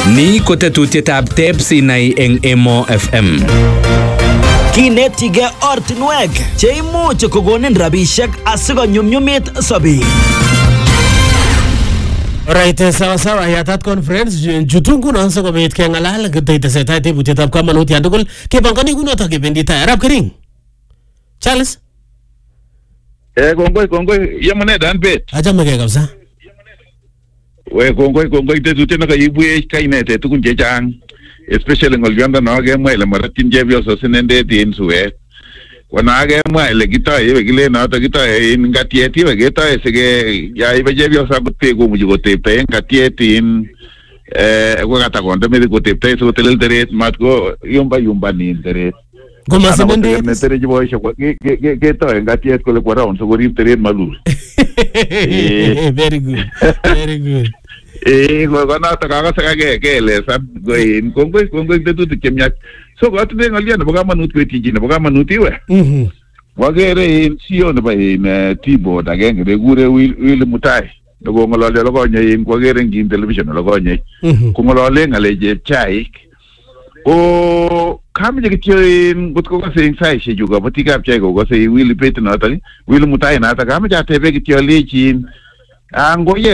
Ni ko tetutietab Tebs inai eng Emo FM. Kinetige ortinwek cheimuch kokonin rabishek asikonyumnyumit sobet. Alright, sawa yatat conference jutungu no sikobit kengalal kitesetai tebutietab kamanut yan tugul kepangani kunoto kebendi tai arab kering. Charles kongoi yamune dan bet achame ke kabisa. We kongoi tetutiet nekayibwech kainete tukun chechang, especially ngolyondo no kemwa ile maratin chepyoso sinendet en suet. Wana kemwa ile kitoe kile noto kitoe en ngatiet iwe ketoe sike yaibe chepyoso akot komuchi kotepto en ngatiet in ko kata konde meti kotepto so telel teret mat ko yumba nin teret. Goma sinendet ne tere jiboisho ketoe ngatiet kole kwa round so korib teret malul. Very good. Konoto kakase kelesan kongoi tetutik chemiach. So kotinye ng'olyo nebo kamanut koityi nebo kamanut iwe. Wakere en CEO nebo T-board agenge nekure Willy Mutai. Nekong'ololyo lokonye kwakere eng television lokonye. Kong'olole ng'alechep chaik. Ko kameche kityo ngotko kase eng saishek chu kabatikab chaik kokase Willy Pete notok, Willy Mutai notok kameche atebe kityo alechin ngoye